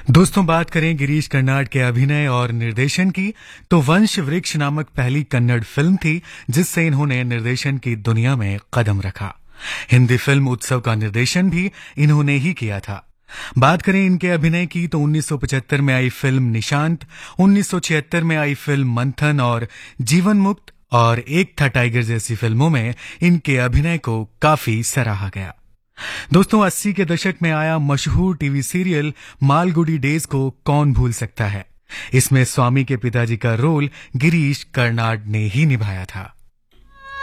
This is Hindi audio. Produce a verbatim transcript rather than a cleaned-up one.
दोस्तों, बात करें गिरीश कर्नाड के अभिनय और निर्देशन की तो वंश वृक्ष नामक पहली कन्नड़ फिल्म थी जिससे इन्होंने निर्देशन की दुनिया में कदम रखा। हिंदी फिल्म उत्सव का निर्देशन भी इन्होंने ही किया था। बात करें इनके अभिनय की तो उन्नीस सौ पचहत्तर में आई फिल्म निशांत, उन्नीस सौ छिहत्तर में आई फिल्म मंथन और जीवन मुक्त और एक था टाइगर जैसी फिल्मों में इनके अभिनय को काफी सराहा गया। दोस्तों, अस्सी के दशक में आया मशहूर टीवी सीरियल मालगुडी डेज को कौन भूल सकता है। इसमें स्वामी के पिताजी का रोल गिरीश कर्नाड ने ही निभाया था।